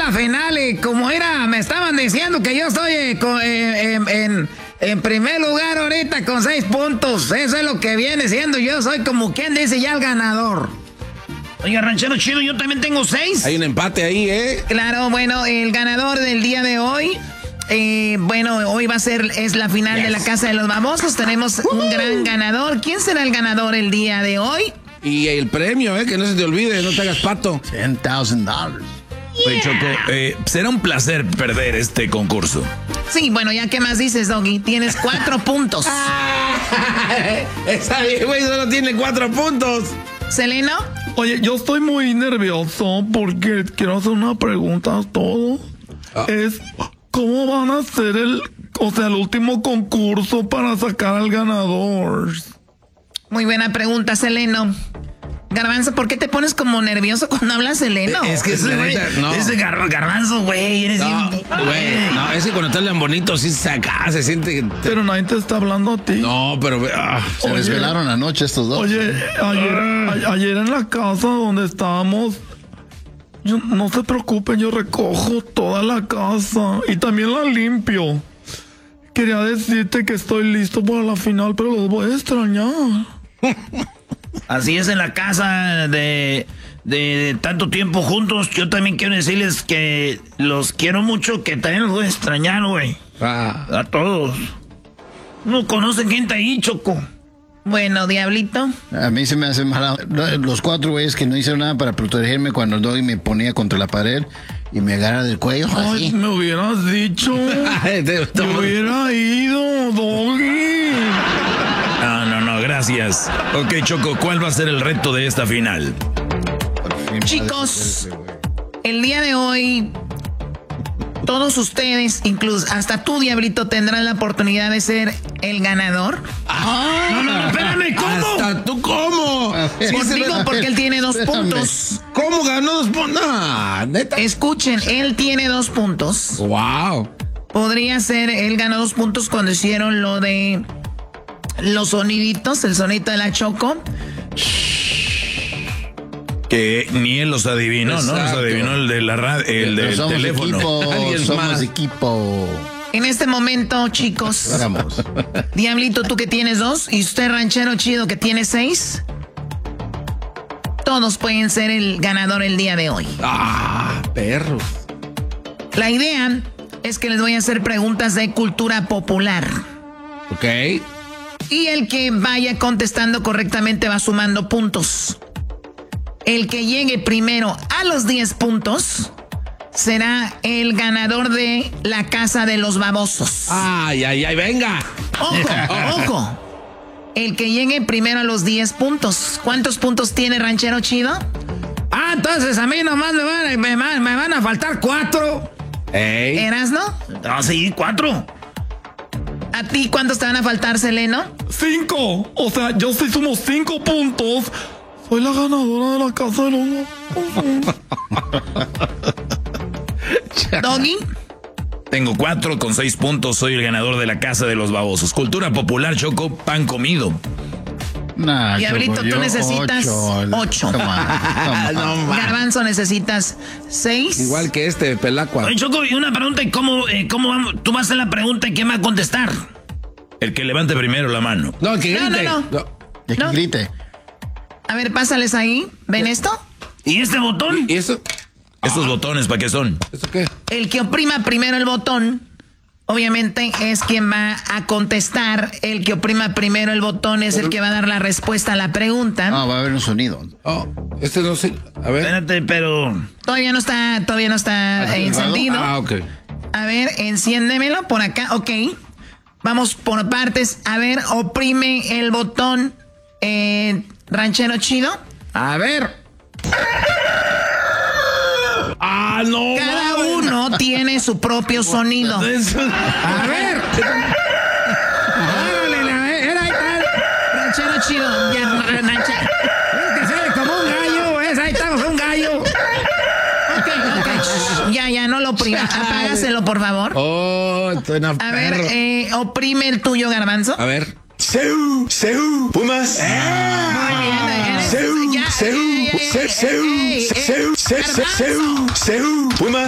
la final y como era, me estaban diciendo que yo estoy en primer lugar ahorita con 6 puntos. Eso es lo que viene siendo. Yo soy como quien dice ya el ganador. Oiga, ranchero chido, yo también tengo 6. Hay un empate ahí, Claro, bueno, el ganador del día de hoy... hoy es la final de la Casa de los Babosos. Tenemos un gran ganador. ¿Quién será el ganador el día de hoy? Y el premio, que no se te olvide, no te hagas pato. $10,000. Oye, Choco, será un placer perder este concurso. Sí, bueno, ya qué más dices, Doggy. Tienes 4 puntos. Está bien, güey, solo tiene 4 puntos. ¿Seleno? Oye, yo estoy muy nervioso porque quiero hacer una pregunta a todos. ¿Cómo van a hacer el último concurso para sacar al ganador? Muy buena pregunta, Seleno. Garbanzo, ¿por qué te pones como nervioso cuando hablas Seleno? Es que ese Garbanzo, güey, eres No, ese cuando está tan bonito sí se siente que... Pero nadie te está hablando a ti. No, pero... Se desvelaron anoche estos dos. Oye, ayer en la casa donde estábamos... No se preocupen, yo recojo toda la casa y también la limpio. Quería decirte que estoy listo para la final, pero los voy a extrañar. Así es en la casa de tanto tiempo juntos. Yo también quiero decirles que los quiero mucho, que también los voy a extrañar, güey. A todos. No conocen gente ahí, Choco. Bueno, Diablito. A mí se me hace mal. Los 4 güeyes que no hicieron nada para protegerme cuando el Doggy me ponía contra la pared y me agarra del cuello. Ay, así. me hubieras dicho. Me hubiera ido, Doggy. No, gracias. Ok, Choco, ¿cuál va a ser el reto de esta final? Chicos, el día de hoy, todos ustedes, incluso hasta tú, Diablito, tendrán la oportunidad de ser el ganador. No, espérame, ¿cómo? ¿Hasta tú cómo? Digo, porque él tiene 2 puntos. ¿Cómo ganó 2 puntos? ¿Neta? Escuchen, él tiene 2 puntos. Wow. Podría ser, él ganó 2 puntos cuando hicieron lo de los soniditos, el sonito de la Choco. Que ni él los adivinó, Exacto. ¿no? Los adivinó el de la radio, el del teléfono. Somos equipo. En este momento, chicos, Vamos. Diablito, tú que tienes 2 y usted, ranchero chido, que tiene 6, todos pueden ser el ganador el día de hoy. Perros. La idea es que les voy a hacer preguntas de cultura popular. Ok. Y el que vaya contestando correctamente va sumando puntos. El que llegue primero a los 10 puntos será el ganador de la Casa de los Babosos. Ay, venga. Ojo. El que llegue primero a los 10 puntos. ¿Cuántos puntos tiene, ranchero chido? Entonces a mí nomás me van a faltar 4. ¿Eras, no? Sí, 4. ¿A ti cuántos te van a faltar, Seleno? 5. O sea, yo sí sumo 5 puntos. Soy la ganadora de la Casa de los Doggy. Tengo 4 con 6 puntos. Soy el ganador de la Casa de los Babosos. Cultura popular, Choco, pan comido. Diablito, tú necesitas 8. Garbanzo, necesitas 6. Igual que Pelacua. Oye, Choco, y una pregunta, ¿y cómo vamos? Tú vas a hacer la pregunta y ¿quién va a contestar? El que levante primero la mano. No, el que grite. No. Y que grite. A ver, pásales ahí. ¿Ven esto? ¿Y este botón? ¿Y eso? ¿Estos botones para qué son? ¿Eso qué? El que oprima primero el botón, obviamente es quien va a contestar. El que oprima primero el botón es el que va a dar la respuesta a la pregunta. Va a haber un sonido. Este no sé. A ver. Espérate, pero... Todavía no está encendido. Ok. A ver, enciéndemelo por acá. Ok. Vamos por partes. A ver, oprime el botón, ranchero chido. A ver. No. Cada uno tiene su propio sonido. A ver. Era ahí está. Ranchero chido. Ya, ranchero. Es que se ve como un gallo. Ahí estamos, un gallo. Ok. Ya, no lo oprima. Apágaselo, por favor. Estoy en A ver, oprime el tuyo, Garbanzo. A ver. Seu, Pumas. Muy bien. Seu, Pumas.